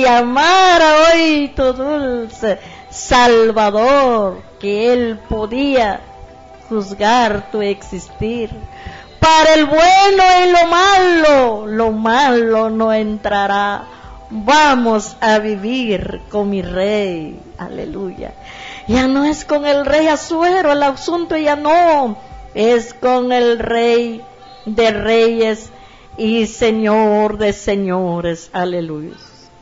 llamara hoy tu dulce Salvador, que Él podía juzgar tu existir. Para el bueno y lo malo no entrará. Vamos a vivir con mi Rey, aleluya. Ya no es con el Rey Asuero, el asunto ya no, es con el Rey de Reyes y Señor de Señores, aleluya.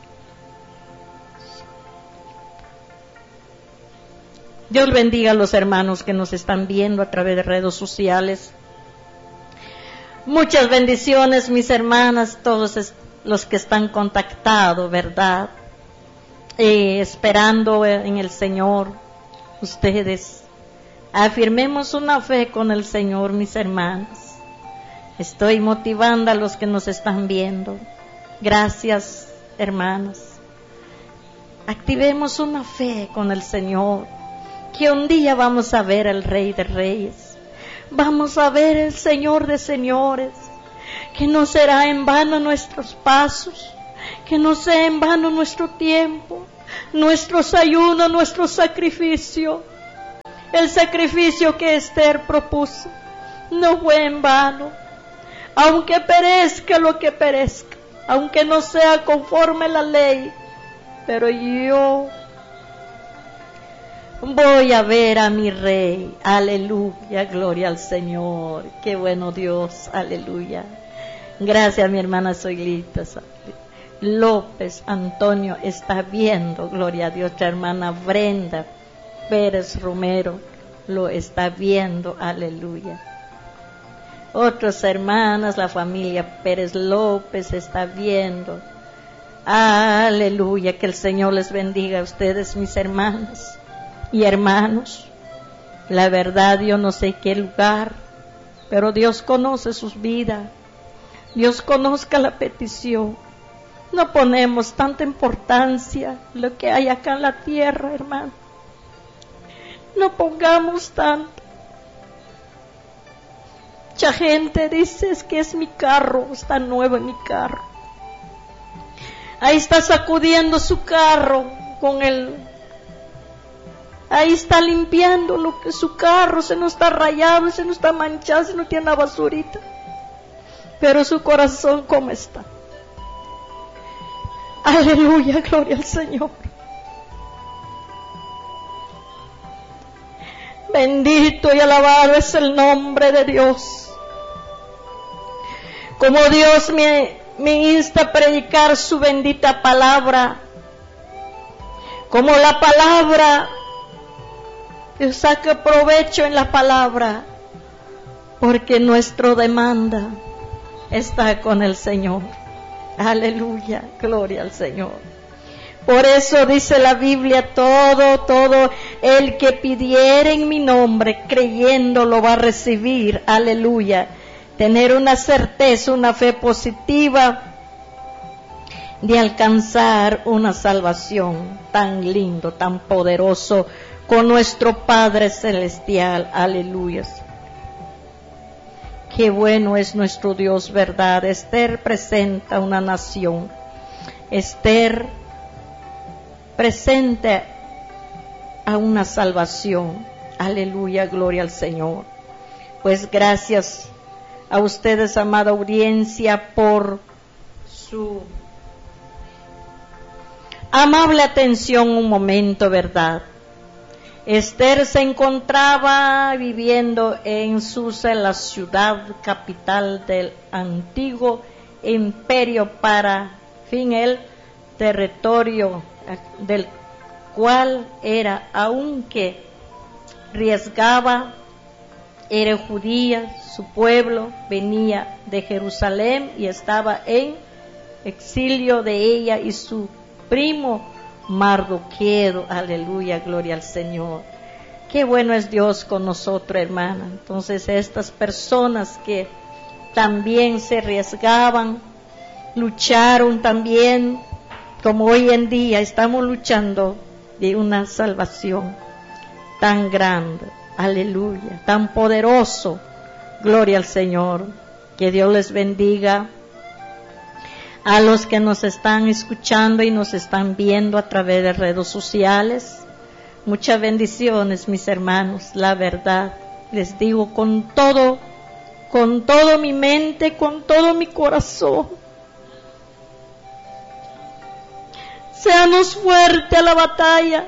Dios bendiga a los hermanos que nos están viendo a través de redes sociales. Muchas bendiciones, mis hermanas, todos los que están contactados, ¿verdad? Esperando en el Señor, ustedes. Afirmemos una fe con el Señor, mis hermanas. Estoy motivando a los que nos están viendo. Gracias, hermanas. Activemos una fe con el Señor, que un día vamos a ver al Rey de Reyes, vamos a ver al Señor de Señores, que no será en vano nuestros pasos, que no sea en vano nuestro tiempo, nuestros ayunos, nuestro sacrificio. El sacrificio que Esther propuso no fue en vano, aunque perezca lo que perezca, aunque no sea conforme la ley, pero yo voy a ver a mi Rey, aleluya, gloria al Señor, qué bueno Dios, aleluya. Gracias, mi hermana Zoilita López Antonio está viendo, gloria a Dios. La hermana Brenda Pérez Romero lo está viendo, aleluya. Otras hermanas, la familia Pérez López está viendo, aleluya. Que el Señor les bendiga a ustedes, mis hermanas y hermanos. La verdad, yo no sé qué lugar, pero Dios conoce sus vidas. Dios conozca la petición. No ponemos tanta importancia lo que hay acá en la tierra, hermano. No pongamos tanto. Mucha gente dice, es que es mi carro, está nuevo en mi carro. Ahí está sacudiendo su carro con el... Ahí está limpiando lo que su carro, se no está rayado, se no está manchado, se no tiene una basurita. Pero su corazón, ¿cómo está? Aleluya, gloria al Señor. Bendito y alabado es el nombre de Dios. Como Dios me insta a predicar su bendita palabra, como la palabra, yo saque provecho en la palabra, porque nuestra demanda está con el Señor. Aleluya, gloria al Señor. Por eso dice la Biblia, todo el que pidiere en mi nombre, creyendo lo va a recibir. Aleluya. Tener una certeza, una fe positiva de alcanzar una salvación tan lindo, tan poderoso con nuestro Padre Celestial. Aleluya. Qué bueno es nuestro Dios, ¿verdad? Esther presenta una nación. Esther presenta a una salvación. Aleluya, gloria al Señor. Pues gracias a ustedes, amada audiencia, por su amable atención un momento, ¿verdad? Esther se encontraba viviendo en Susa, la ciudad capital del antiguo imperio, para fin el territorio del cual era, aunque riesgaba, era judía, su pueblo venía de Jerusalén y estaba en exilio de ella y su primo Mardoqueo. Aleluya, gloria al Señor. Qué bueno es Dios con nosotros, hermana. Entonces estas personas que también se arriesgaban, lucharon también, como hoy en día estamos luchando de una salvación tan grande, aleluya, tan poderoso. Gloria al Señor. Que Dios les bendiga a los que nos están escuchando y nos están viendo a través de redes sociales. Muchas bendiciones, mis hermanos, la verdad, les digo con todo mi mente, con todo mi corazón. Seanos fuertes a la batalla,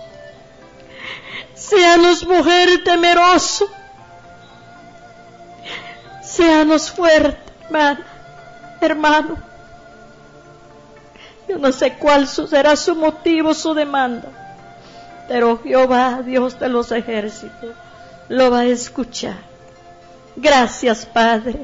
seanos mujer temeroso, seanos fuertes, hermano. Yo no sé cuál será su motivo, su demanda, pero Jehová, Dios de los ejércitos, lo va a escuchar. Gracias, Padre.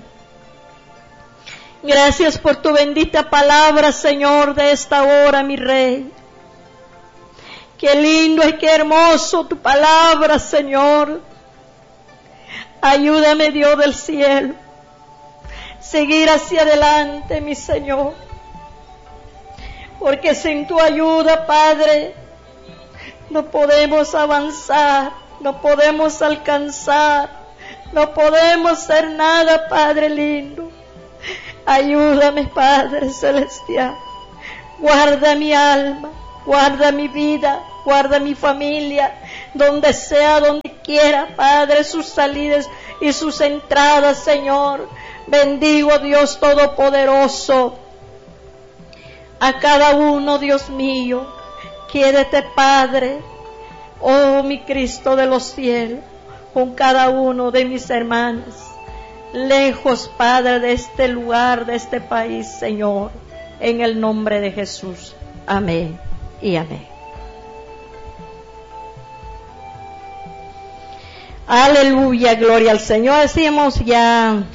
Gracias por tu bendita palabra, Señor, de esta hora, mi Rey. Qué lindo y qué hermoso tu palabra, Señor. Ayúdame, Dios del cielo, seguir hacia adelante, mi Señor. Porque sin tu ayuda, Padre, no podemos avanzar, no podemos alcanzar, no podemos hacer nada, Padre lindo. Ayúdame, Padre celestial. Guarda mi alma, guarda mi vida, guarda mi familia, donde sea, donde quiera, Padre, sus salidas y sus entradas, Señor. Bendigo, Dios Todopoderoso, a cada uno, Dios mío. Quédate, Padre, oh mi Cristo de los cielos, con cada uno de mis hermanos, lejos, Padre, de este lugar, de este país, Señor, en el nombre de Jesús. Amén y amén. Aleluya, gloria al Señor. Así hemos ya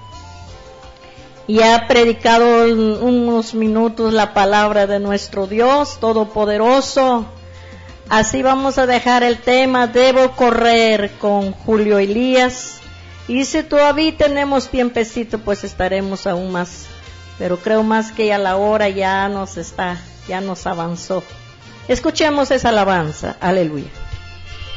predicado unos minutos la palabra de nuestro Dios Todopoderoso. Así vamos a dejar el tema, debo correr, con Julio Elías. Y si todavía tenemos tiempecito, pues estaremos aún más. Pero creo más que ya la hora ya nos avanzó. Escuchemos esa alabanza. Aleluya.